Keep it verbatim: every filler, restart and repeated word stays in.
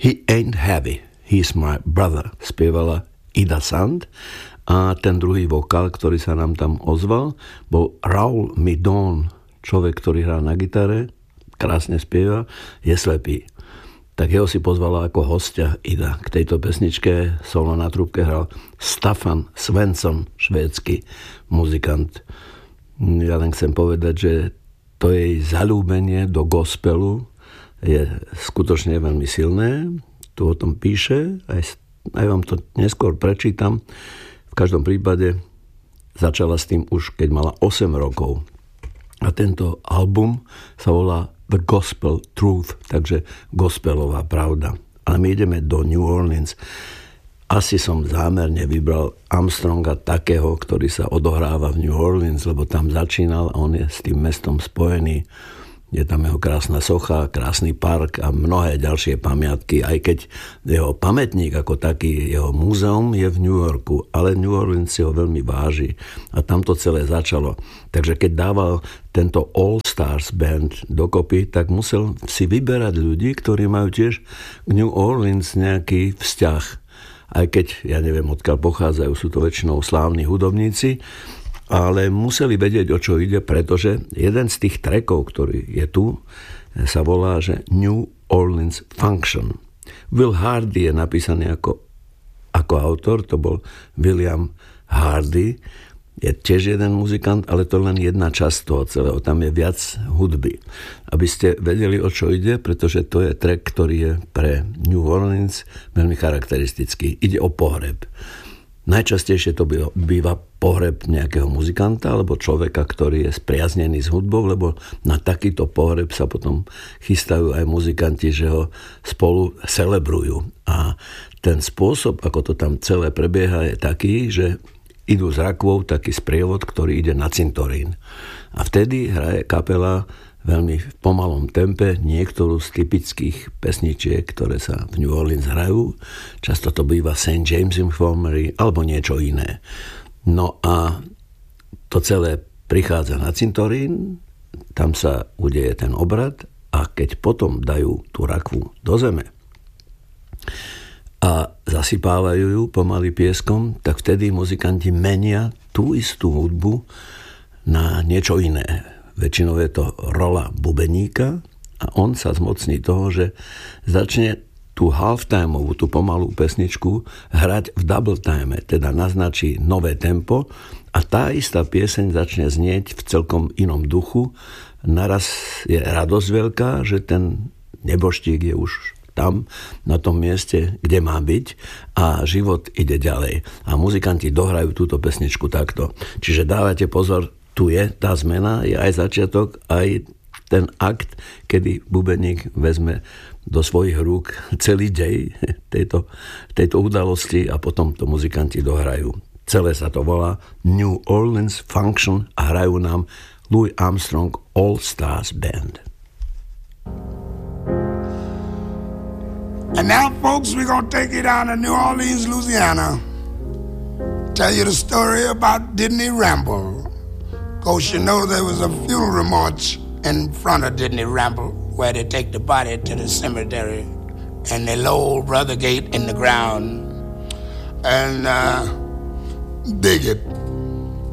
He Ain't Heavy, He's My Brother, spievala Ida Sand. A ten druhý vokál, ktorý sa nám tam ozval, bol Raul Midon, človek, ktorý hrá na gitare, krásne spieva, je slepý. Tak jeho si pozvala ako hostia Ida. K tejto pesničke solo na trúbke hral Staffan Svensson, švédsky muzikant. Ja len chcem povedať, že to jej zaľúbenie do gospelu je skutočne veľmi silné. Tu o tom píše, aj, aj vám to neskôr prečítam. V každom prípade začala s tým už, keď mala osem rokov. A tento album sa volá The Gospel Truth, takže gospelová pravda. Ale my ideme do New Orleans. Asi som zámerne vybral Armstronga takého, ktorý sa odohráva v New Orleans, lebo tam začínal a on je s tým mestom spojený. Je tam jeho krásna socha, krásny park a mnohé ďalšie pamiatky, aj keď jeho pamätník ako taký, jeho múzeum je v New Yorku, ale New Orleans si ho veľmi váži a tam to celé začalo. Takže keď dával tento All Stars Band dokopy, tak musel si vyberať ľudí, ktorí majú tiež k New Orleans nejaký vzťah. Aj keď, ja neviem, odkiaľ pochádzajú, sú to väčšinou slávni hudobníci, ale museli vedieť, o čo ide, pretože jeden z tých trackov, ktorý je tu, sa volá, že New Orleans Function. Will Hardy je napísaný ako, ako autor, to bol William Hardy, je tiež jeden muzikant, ale to len jedna časť toho celého, tam je viac hudby. Aby ste vedeli, o čo ide, pretože to je track, ktorý je pre New Orleans veľmi charakteristický. Ide o pohreb. Najčastejšie to býva pohreb nejakého muzikanta alebo človeka, ktorý je spriaznený s hudbou, lebo na takýto pohreb sa potom chystajú aj muzikanti, že ho spolu celebrujú. A ten spôsob, ako to tam celé prebieha, je taký, že idú z rakvou taký sprievod, ktorý ide na cintorín. A vtedy hraje kapela veľmi v pomalom tempe niektorú z typických pesničiek, ktoré sa v New Orleans hrajú. Často to býva Saint James Infirmary alebo niečo iné. No a to celé prichádza na cintorín, tam sa udeje ten obrad a keď potom dajú tú rakvu do zeme a zasypávajú ju pomaly pieskom, tak vtedy muzikanti menia tú istú hudbu na niečo iné. Väčšinou je to rola bubeníka a on sa zmocní toho, že začne tú halftimeovú, tú pomalú pesničku hrať v double time, teda naznačí nové tempo a tá istá pieseň začne znieť v celkom inom duchu. Naraz je radosť veľká, že ten neboštík je už tam, na tom mieste, kde má byť a život ide ďalej. A muzikanti dohrajú túto pesničku takto. Čiže dávajte pozor, tu je tá zmena, je aj začiatok, aj ten akt, kedy bubeník vezme do svojich rúk celý dej tejto, tejto udalosti a potom to muzikanti dohrajú. Celé sa to volá New Orleans Function a hrajú nám Louis Armstrong All Stars Band. And now, folks, we're going to take you down to New Orleans, Louisiana. Tell you the story about Didney Ramble. Because you know there was a funeral march in front of Didney Ramble where they take the body to the cemetery and they lower Brother Gate in the ground and uh, dig it.